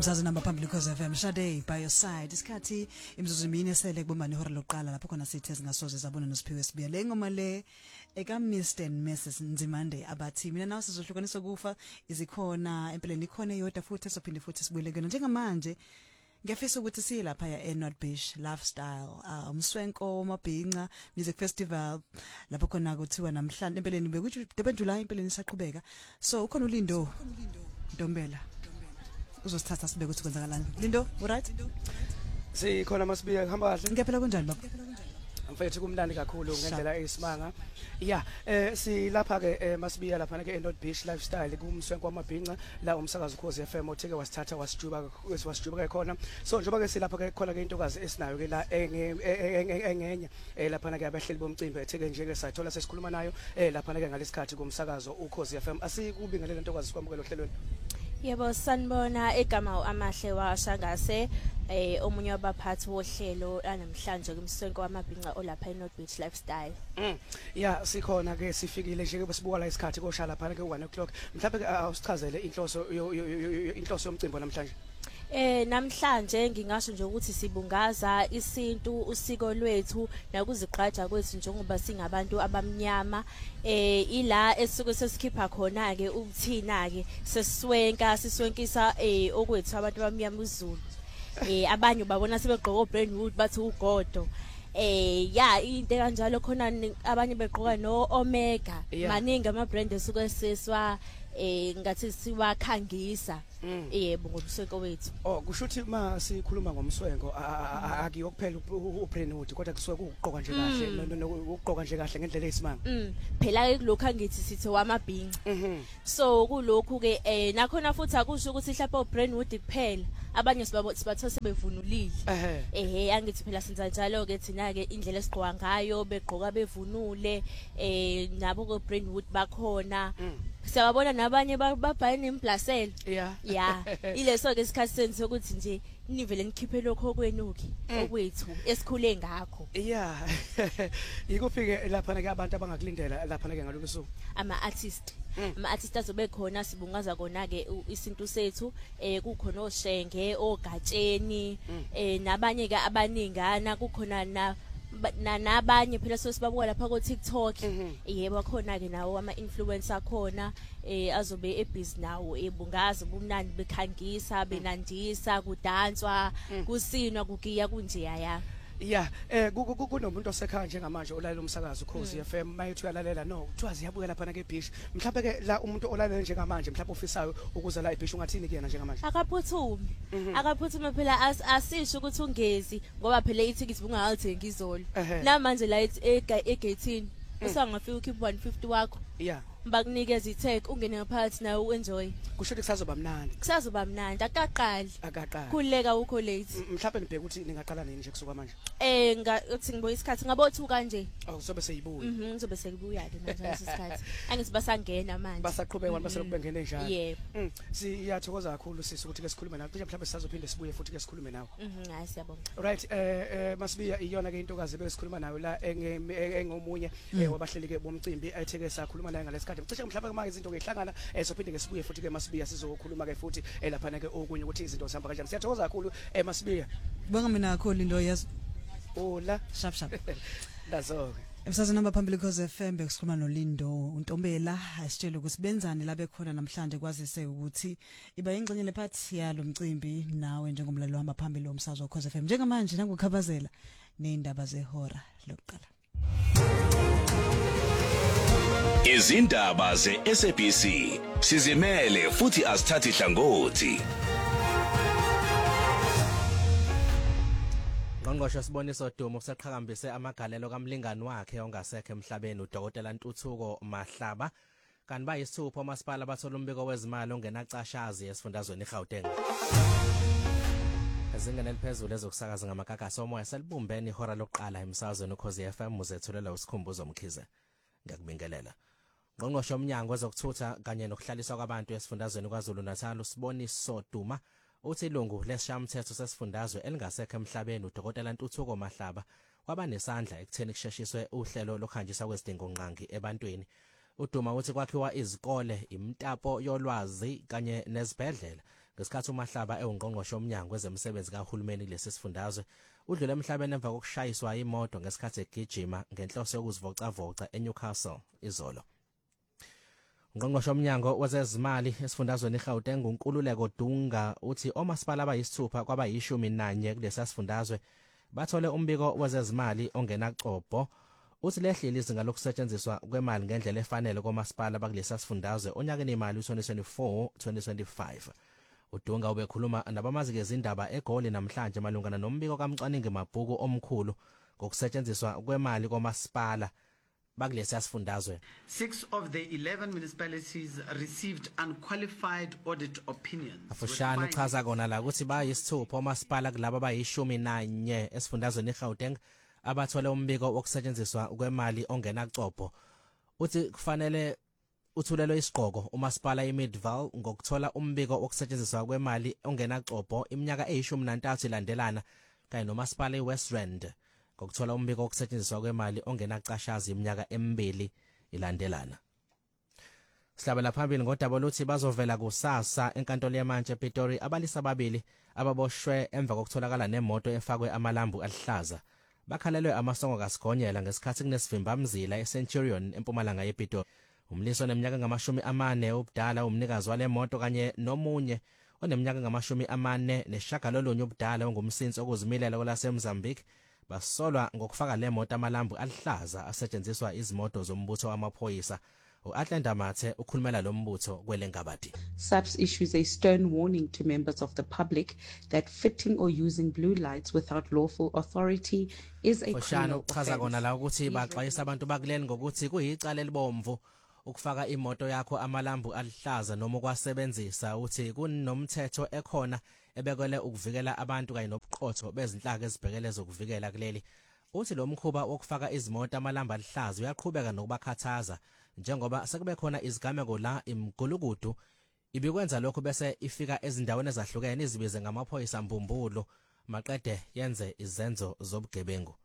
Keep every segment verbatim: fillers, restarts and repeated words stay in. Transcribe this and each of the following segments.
Umsazi namba phambili Khosi F M Shade by your side. Isikhathi imizuzu emine esele kubani ihora lokuqala lapho khona sithe singasoze sabona noSiphiwe Sibiya. Le ngoma le eka Mister and Missus Nzimande abathi mina nawe sizohlukaniswa kufa izikhona empeleni ikhona eyodwa futhi esophinde futhi sibuye kuyona njengamanje. Ngiyafisa ukuthi silapha ya eNorth Beach Lifestyle uh, umswenko wamabhinqa music festival lapho khona kuthiwa namhlanje empeleni bekuthi Durban July empeleni saqhubeka. So ukhona uLindo Ntombela uzosithatha sibe ukuthi kwenzakalani. Lindo, alright? Sikhona Masibiya kuhamba kahle. Ngiyaphela kanjani baba? Mfethu kumnandi kakhulu ngendlela eyisimanga. Yeah, eh silapha ke Masibiya lapha ke eNorth Beach Lifestyle kumswenko wamabhinqa la umsakazo Khosi F M otheke wasithatha wasijuba wasijuba ke khona. So njengoba ke silapha ke khona ke intokazi esinayo ke la engenye eh lapha ke abahleli bomcimbi etheke nje ke sayithola sesikhuluma nayo eh lapha ke ngalesikhathi kumsakazo uKhosi F M. Asikubingelela intokazi sikwamukela ohlelweni. Yebo sanibona egama amahle washangase eh omunye wabaphathi wohlelo namhlanje kumswenko wamabhinqa olapha eNorth Beach Lifestyle. Mm. Yeah, sikhona ke sifikile nje ke besibuka la isikhathi kosha lapha ke one o'clock. Mhlawumbe ke awusichazele inhloso inhloso yomcimbi namhlanje. Eh namhlanje ngingasho nje ukuthi sibungaza isintu usiko lwethu nakuzigqaja kwethu njengoba singabantu abamnyama eh ila esuke sesikhipha khona ke ukuthina ke seswenka siswenkisa eh okwethu abantu abamnyama uZulu eh abanye babona sebegqoka Brandwood bathi ugodo eh ya into kanjalo khona abanye begqoka no Omega maningi ama brand esuke seswa eh ngathi siwakhangisa yebo ngomswenko wethu. Oh kushuthi ma sikhuluma ngomswenko akiyo kuphela uBrandwood kodwa kusuke ukuqoka nje kahle ukuqoka nje kahle ngendlela eyisimanga. Mm phela ke lokho angithi sithi wamabhinqa. Mhm. So kulokhu ke eh nakhona futhi akusho ukuthi mhlawumbe uBrandwood kuphela abanye sibatho sebevunulile. Eh angithi phela senza njalo ke thina ke indlela esigqoka ngayo begqoka bevunule eh nabo ko Brandwood bakhona. Siyabona nabanye babhaya nemplasela. Yeah. Yeah. Ileso ke isikhathi senze ukuthi nje nivele nikhiphe lokho kwenuki okwethu esikhule ngakho. Yeah. Ikufike lapha ke abantu abangakulindela lapha ke ngalolu suku. Ama artist. Ama artist azobe khona sibungaza kona ke isintu sethu eh kukhona oshenge ogatsheni eh nabanye ke abaningana kukhona na nabanye phela sosibabuka lapha ko TikTok yebo khona ke nawo ama influencer khona eh azobe ebusy nawo ebungaza ubumnandi bekhangisa benandisa kudanswa kusinwa kugiya kunjeya ya. Yeah, eh kunomuntu osekhaya njengamanje olalela umsakazo Khosi F M mayethu yalalela no kuthiwa ziyabuka lapha ke eBeach. Mhlawumbe ke la umuntu olalela njengamanje mhlawumbe ofisayo ukuza la eBeach ungathini kuyena njengamanje? Akaphuthume. Akaphuthume phela asisho ukuthi ungezi ngoba phela ithikithi bungalithenga izolo. Namanje la egate usangafika ukhipha one fifty wakho. Yeah. Bakunikeza itag ungene ngaphakathi nawe uenjoy. Kusho ukuthi kusazoba mnandi. Kusazoba mnandi akaqali. Akaqali. Khuleka ukho late. Mhlawumbe nibheka ukuthi ningaqala nini nje kusuka manje? Eh ngathi ngiboya isikhathi ngabothu kanje. Oh sobe seyibuya. Mhm ngizobe sekubuya ke manje isikhathi. Angithi basangena manje. Basaqhubeka abantu baselokhu bengene njalo. Yebo. Mm siyathokoza kakhulu sisi ukuthi ke sikhulume nawe. Cishe mhlawumbe sisazophinde sibuye futhi ke sikhulume nawe. Mhm hayi siyabonga. Right eh Masibiya iyona ke intokazi besikhuluma nayo la engomunye wabahleli ke bomcimbi ayitheke sakhuluma naye ngalesikhathi. Cishe mhlawumbe manje izinto ngehlangana esophinde ke sibuye futhi ke Masibiya sizokhuluma ke futhi elapha ke okunye ukuthi izinto zihamba kanjani. Siyathokoza kakhulu Masibiya. Bonga mina akho Lindo yazi. Ola Shap shap. Dazoke. Emsazweni namba phambili Khosi F M bekusikhuluma noLindo uNtombela asitshela ukuthi benzani la bekhona namhlanje kwazise ukuthi iba ingxenye lephathi yalo mcimbi nawe njengomlaleli wahamba phambili womsazwe Khosi F M njengamanje nangukhabazela neindaba zehora lokuqala. Izindaba ze-S A B C sizimele futhi asithathi hlangothi. Ngqongqoshe Siboniso Dumo usaqhakambise amagalelo kamlingani wakhe ongasekho emhlabeni uDokotela Ntuthuko Mahlaba kanti bayisithupha umasipala bathola umbiko wezimali ongenacashazi esifundazweni eGauteng. Ezingene eliphezulu ezokusakaza ngamakakasi omoya selibumbene ihora lokuqala emsazweni uKhosi F M uzethulela usikhumbuzo Mkhize. Ngiyakubingelela. Ngqongqoshe omnyango ezokuthutha kanye nokuhlaliswa kwabantu esifundazweni kwaZulu Natal uSiboniso Duma uthi ilungu lesishamthetho sesifundazwe elingasekho emhlabeni uDokotela Ntuthuko Mahlaba kwaba nesandla ekutheni kusheshiswe uhlelo lokhanjiswa kwezidingo nqangi ebantwini. Uduma uthi kwakhiwa izikole, imtapo yolwazi kanye nezibhedlela ngesikhathi uMahlaba ewungqongqoshe omnyango wezemisebenzi kahulumeni kulesi sifundazwe udlule emhlabeni emva kokushayiswa imoto ngesikhathi egijima ngenhloso yokuzivocavoca eNewcastle izolo. Ngqongqoshe omnyango wezezimali esifundazweni iGauteng uNkululeko Dunga uthi omasipala abayisithupha kwabayishumi nanye kulesi sifundazwe bathole umbiko wezezimali ongenacobho. Uthi lehlile izinga lokusetshenziswa kwemali ngendlela efanele komasipala bakulesi sifundazwe onyakeni imali twenty twenty-four twenty twenty-five. Udunga ubekhuluma nabamazike izindaba eGoli namhlanje malungana nombiko kaMcwaningi Mabhuku omkhulu ngokusetshenziswa kwemali komasipala bakulesi sifundazwe. Six of the eleven municipalities received unqualified audit opinions. Afushana uchaza kona la ukuthi bayisithupha omasipala kulabo abayishumi nanye esifundazweni iGauteng abathole umbiko wokusetshenziswa kwemali ongenacobho. Uthi kufanele uthulelwe isiqhoko umasipala eMidvaal ngokuthola umbiko wokusetshenziswa kwemali ongenacobho iminyaka eyishumi nantathu ilandelana kanye nomasipala eWest Rand ngokuthola umbiko wokusetshenziswa kwemali ongenacashazi iminyaka emibili ilandelana. Sihlabela phambili ngodaba lokuthi bazovela kusasa enkantolo yamanje ePitori abalisa ababili ababoshwe emva kokutholakala nemoto efakwe amalambu alihlaza. Bakhalelwe amasongo kaSigonyela ngesikhathi kunesivimba mzila eCenturion empumalanga yePitori. Umliso oneminyaka ngamashumi amane ubudala umnikazi wale moto kanye nomunye oneminyaka ngamashumi amane neshagalolunye ubudala ongumsinsi okuzimilela kwelaseMozambique basolwa ngokufaka le moto amalambu alihlaza asetshenziswa izimoto zombutho wamaphoyisa. U-Atlanta Mathe ukhulumela lo mbutho kwelengabadi. SAPS issues a stern warning to members of the public that fitting or using blue lights without lawful authority is a criminal offense. Uchaza kona la ukuthi baxwayisa abantu bakuleni ngokuthi kuyicala elibomvu ukufaka imoto yakho amalambu alihlaza noma ukwasebenzisa uthi kunomthetho ekhona ebekwele ukuvikela abantu kanye nobuqotho bezinhlaka ezibhekele zokuvikela kuleli. Uthi lo mkhuba wokufaka izimoto amalambu alihlaza uyaqhubeka nokubakhathaza njengoba sekube khona izigameko la imgulukudu ibikwenza lokho bese ifika ezindaweni ezahlukene izibize ngamaphoyisa mbumbulo maqede yenze izenzo zobugebengu.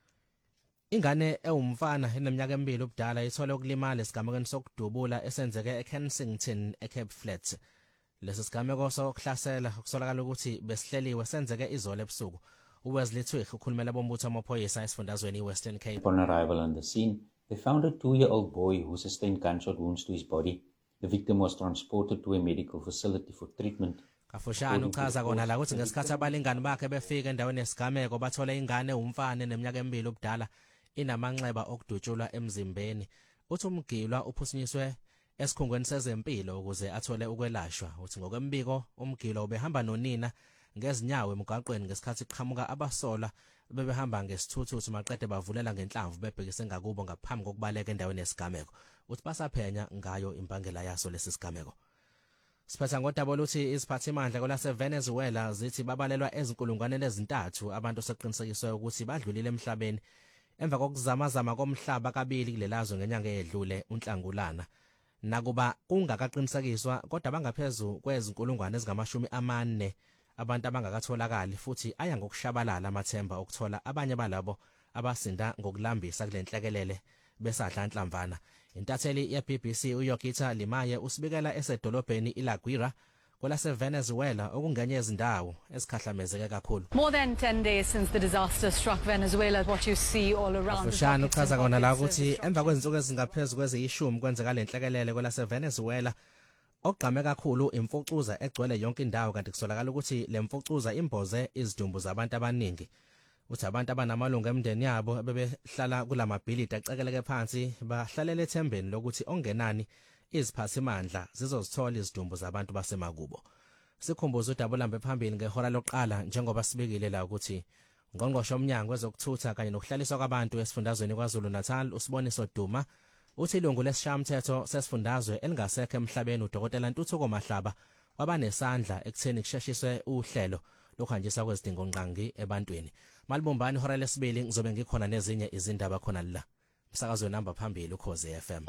Ingane ewumfana eneminyaka emibili ubudala ithole ukulimala esigamekweni sokudubula esenzeke eKensington eCape Flats. Lesi sigameko sokuhlasela kusolakala ukuthi besihleliwe senzeke izolo ebusuku. uWesley Twig ukhulumela bombutho wamaphoyisa esifundazweni iWestern Cape. Upon arrival on the scene, they found a two-year-old boy who sustained gunshot wounds to his body. The victim was transported to a medical facility for treatment. Kafushana uchaza kona la ukuthi ngesikhathi abalingani bakhe befika endaweni yesigameko bathole ingane umfana eneminyaka emibili ubudala inamanxeba okudutshulwa emzimbeni. Uthi umgilwa uphusinyiswe esikhungweni sezempilo ukuze athole ukwelashwa. Uthi ngokwembiko umgilwa ubehamba nonina ngezinyawo emgaqweni ngesikhathi kuqhamuka abasola bebehamba ngesithuthuthi maqede bavulela ngenhlamvu bebhekise ngakubo ngaphambi kokubaleka endaweni yesigameko. Uthi basaphenya ngayo impangela yaso lesi sigameko. Siphatha ngodaba oluthi iziphathimandla kwelaseVenezuela zithi babalelwa ezinkulungwaneni ezintathu abantu seqinisekiswe ukuthi badlulile emhlabeni emva kokuzamazama komhlaba kabili kulelazwe ngenyanga eyedlule uNhlangulana. Nakuba kungakaqinisekiswa kodwa bangaphezulu kwezinkulungwane ezingamashumi amane abantu abangakatholakali futhi aya ngokushabalala amathemba okuthola abanye balabo abasinda ngokulambisa kulenhlekelele besadla nhlamvana. Intatheli ye-B B C uYogita Limaye usibikela esedolobheni iLa Guaira kwelaseVenezuela okungenye izindawo ezikhahlamezeke kakhulu. More than ten days since the disaster struck Venezuela, what you see all around. Ushana uchaza kona la ukuthi emva kwezinsuku ezingaphezulu kweziyishumi kwenzeka lenhlekelele kwelaseVenezuela ogqame kakhulu imfucuza egcwele yonke indawo kanti kusolakala ukuthi lemfucuza imboze izidumbu zabantu abaningi. Uthi abantu abanamalungu emndeni yabo bebehlala kulamabhilidi acekeleke phansi bahlalela ethembeni lokuthi ongenani iziphathimandla zizozithola izidumbu zabantu basemakubo. Sikhumbuza udaba lambe phambili ngehora lokuqala njengoba sibekile la ukuthi ngqongqoshe omnyango wezokuthutha kanye nokuhlaliswa kwabantu esifundazweni kwaZulu Natal uSiboniso Duma uthi ilungu lesishamthetho sesifundazwe elingasekho emhlabeni uDokotela Ntuthuko Mahlaba wabanesandla ekutheni kusheshiswe uhlelo lokhanjiswa kwezidingo nqangi ebantwini. Malibumbani hora lesibili ngizobe ngikhona nezinye izindaba khona la. Umsakazo namba phambili uKhozi F M.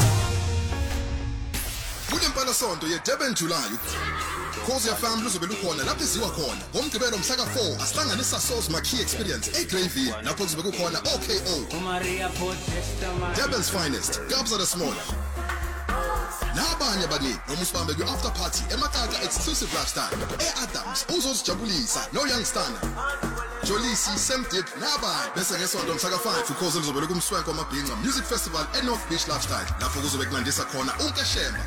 Kulempala sonto yeDurban July. Khosi F M luzobe lukhona lapho iziwa khona. Ngomgqibelo mhla ka four asihlanganisa Sauce Marquee Experience eGravy lapho kuzobe kukhona O K O. Durban's finest, Gabs are the smaller. nabanye abaningi noma usibambe kwi-after party emakaka exclusive lifestyle e-Adams uzozijabulisa no-Young Stunner Jolisi, Semdip, nabanye bese ngesonto mhlaka five ukhozi lizobele kumswenko wamabhinqa Music Festival e-North Beach Lifestyle lapho kuzobe kunandisa khona unkeshemba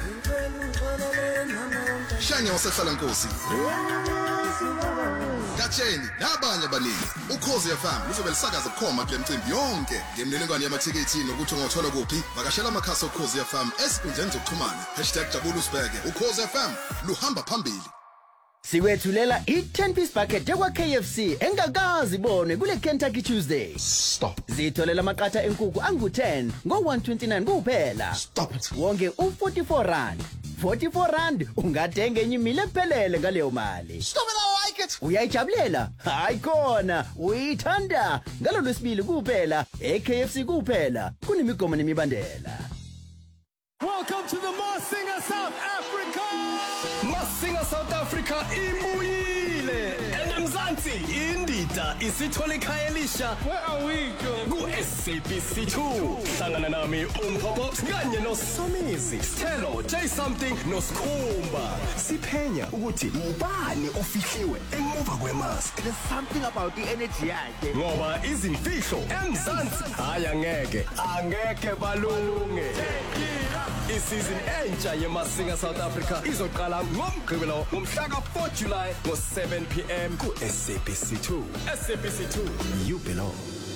Shanya wasehlala Nkosi Katsheni nabanye abaningi ukhozi F M uzobe lisakaza bukhoma kule mcimbi yonke ngemniningwane yamathikithi nokuthi ungothola kuphi vakashela amakhasi okhozi F M esikhundleni zokuxhumana hashtag jabula usibheke ukhozi F M luhamba phambili Siwethulela i-ten piece bucket yakwa K F C engakazi ibone kule Kentucky Tuesday. Stop. Zitholela amaqatha enkukhu angu ten ngo one twenty-nine kuphela. Stop it. Wonke u forty-four rand. forty-four rand ungathenga enye imile ephelele ngaleyo mali. Stop it, I like it. Uyayijabulela? Hayi khona, uyithanda. Ngalo lwesibili kuphela, e-K F C kuphela. Kunemigomo nemibandela. Welcome to the Masinga South Africa. Masinga South Africa imuyile. Enemzansi indida isithole ikhaya elisha. Where are we going? Ku S A B C two. Hlangana nami uMpopo kanye noSomizi. Stelo, J something noSkhumba. Siphenya ukuthi ubani ofihliwe emuva kwemask. There's something about the energy yakhe. Ngoba izimfihlo eMzansi haya ngeke. Angeke balunge. Isizini entsha yeMasinga South Africa izoqala ngoMgqibelo ngomhla ka four July ngo seven p m ku S A B C two. S A B C two, you belong.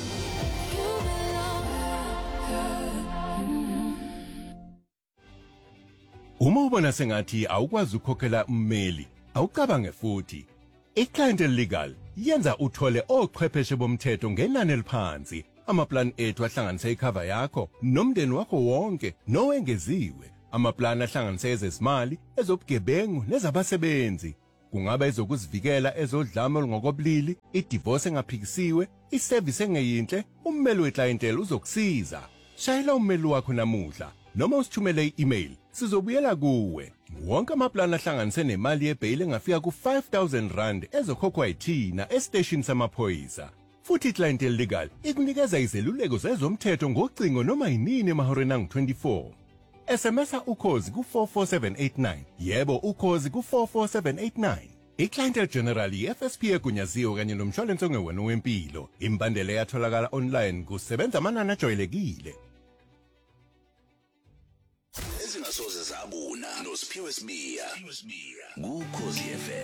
Uma ubona sengathi awukwazi ukukhokhela ummeli, awucabange futhi. iClientele Legal yenza uthole ochwepheshe bomthetho ngenani eliphansi. Amaplan ethu ahlanganisa icover yakho nomndeni wakho wonke nowengeziwe. Amaplan ahlanganisa ezezimali, ezobugebengu nezabasebenzi. Kungaba ezokuzivikela ezodlame olungokobulili, idivorce engaphikisiwe, iservice engeyinhle, ummeli weClientele uzokusiza. Shayela ummeli wakho namuhla noma usithumele i-email, sizobuyela kuwe. Wonke amaplan ahlanganise nemali yebail engafika ku five thousand rand ezokhokhwa yithina estation samaphoyisa. Futhi iClientele Legal ikunikeza izeluleko zezomthetho ngocingo noma yinini emahoreni angu twenty-four. S M S ukhozi ku four four seven eight nine. Yebo ukhozi ku four four seven eight nine. iClientele General i-F S P egunyaziwe kanye nomshwalense ongewona wempilo. Imbandela yatholakala online kusebenza amanani ajwayelekile. Ezingasoze zabuna noSphiwe Sibiya. Ukhozi F M.